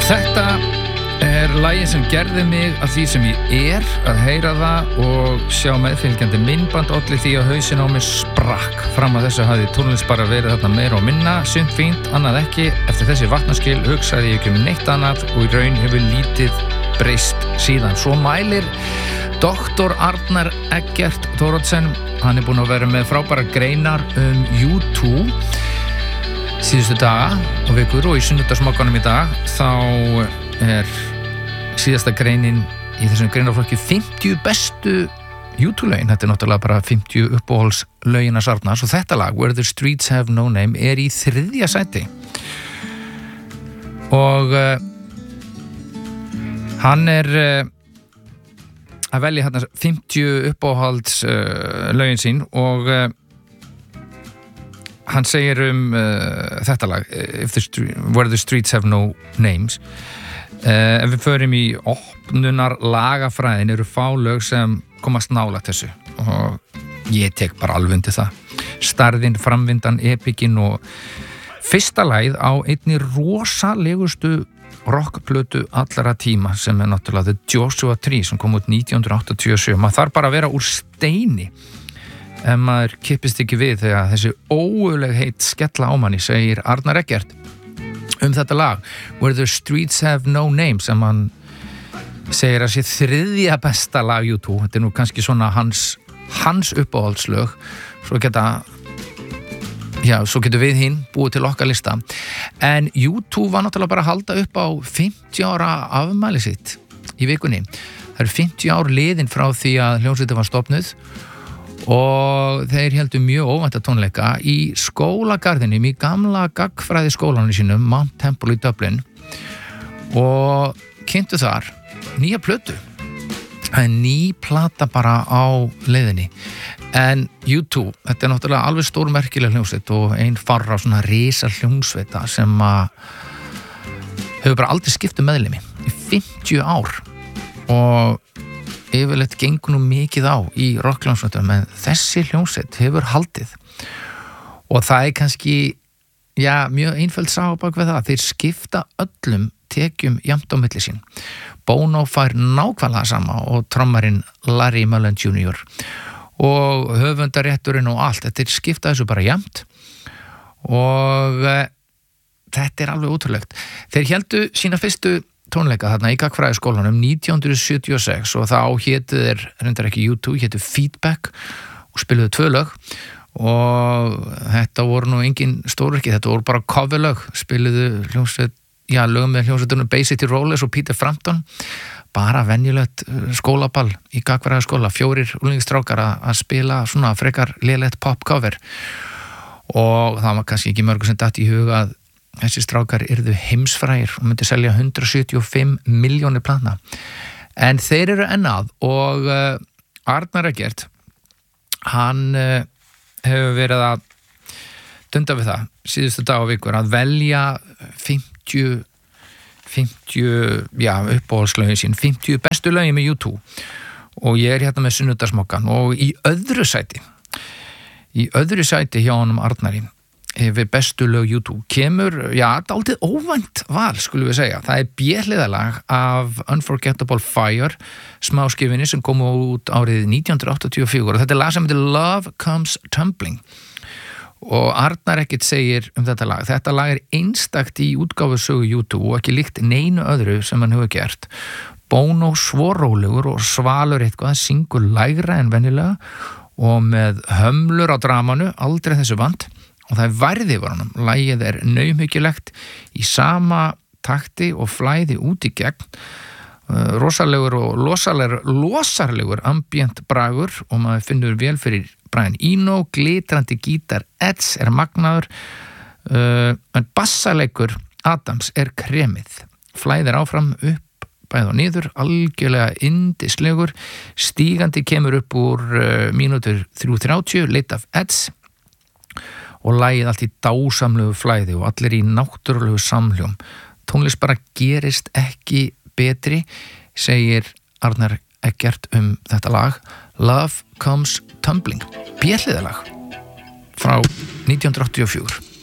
Þetta lagið sem gerði mig að því sem ég að heyra það og sjá meðfylgjandi myndband olli því að hausinn á mig sprakk. Fram að þessu hafði tónlist bara verið þarna meira og minna, sumt fínt, annað ekki. Eftir þessi vatnaskil hugsaði ég ekki neitt annað og í raun hefur lítið breyst síðan. Svo mælir Dr. Arnar Eggert Thoroddsen, hann búinn að vera með frábæra greinar U2 síðustu daga og vikur og í sunnudagsmokkanum í dag þá síðasta greinin í þessum greinaflokki 50 bestu U2-lögin. Þetta náttúrulega bara 50 uppáhaldslögin að Arnars og þetta lag, Where the Streets Have No Name, í 3. sæti. Og hann að velja hérna 50 uppáhaldslögin sín og hann segir þetta lag, Where the Streets Have No Names. Ef við förum í opnunar lagafræðin eru fá lög sem komast nálægt þessu og ég tek bara alveg undir það. Starðin, framvindan, epikinn og fyrsta lagið á einni rosalegustu rockplötu allra tíma sem náttúrulega The Joshua Tree sem kom út 1987. Maður þarf bara að vera úr steini ef maður kippist ekki við þegar þessi ógurlegheit skella á manni, segir Arnar Eggert þetta lag, Where the Streets Have No Name, sem hann segir að sé 3. besta lag U2. Þetta nú kannski svona hans uppáhaldslög, svo getur við hinn búið til okkar lista. En U2 var náttúrulega bara að halda upp á 50 ára afmæli sitt í vikunni. Það eru 50 ár liðin frá því að hljómsveitin var stofnuð og þeir heldur mjög óvænta tónleika í skólagarðinum í gamla gagnfræði skólanum sínum, Mount Temple í Dublin, og kynntu þar nýja plötu. Það er ný plata bara á leiðinni. En U2, þetta náttúrulega alveg stórmerkileg hljómsveit og ein farra svona risa hljómsveita sem hefur bara aldrei skipt meðlimi í 50 ár og yfirleitt gengur nú mikið á í rockhljómsveitum, en þessi hljómsveit hefur haldið og það er kannski mjög einföld saga bak við það. Þeir skipta öllum tekjum jafnt á milli sín. Bono fær nákvæmlega sama og trommarinn Larry Mullen Jr. og höfundarétturinn og allt, þetta skipta þessu bara jafnt og þetta alveg ótrúlegt. Þeir héldu sína fyrstu tónleika þarna í gagnfræðiskólanum 1976 og þá hétu þeir reyndar ekki U2, hétu Feedback og spiluðu 2 lög og þetta voru nú engin stórverki, þetta voru bara coverlög, spiluðu lög með hljómsveitunum Bay City Rollers og Peter Frampton, bara venjulegt skólaball í gagnfræðiskóla, 4 unglingsstrákar að spila svona frekar lélegt pop cover og það var kannski ekki mörgur sem datt í huga að þessi strákar yrðu heimsfrægir og myndi selja 175 milljónir plana. En þeir eru ennað og Arnar Eggert, hann hefur verið að dunda við það síðustu dag og vikur að velja 50 uppáhaldslögin sín, 50 bestu lögin með U2 og ég hérna með sunnudagsmokkan og í öðru sæti hjá honum Arnari yfir bestu lög U2 kemur, dálítið óvænt val, skulum við segja. Það B-hliðalag af Unforgettable Fire smáskifinni sem kom út árið 1984 og þetta lag sem heitir Love Comes Tumbling og Arnar Eggert segir þetta lag einstakt í útgáfusögu U2 og ekki líkt neinu öðru sem hann hefur gert. Bono svo rólegur og svalur eitthvað, syngur lægra en venjulega og með hömlur á dramanu, aldrei þessu vant og það værði var honum. Lagið naumhyggilegt í sama takti og flæði út í gegn, rosalegur og losarlegur ambient bragur og maður finnur vel fyrir Brian Eno, glitrandi gítar Edds magnaður, en bassalegur Adams kremið, flæðir áfram upp bæði og niður, algjörlega yndislegur, stígandi kemur upp úr mínútur 3:30, Late of Edds og lagið allt í dásamlegu flæði og allir í náttúrulegu samhljóm. Tónlist bara gerist ekki betri, segir Arnar Eggert þetta lag, Love Comes Tumbling, B-hliðalag frá 1984.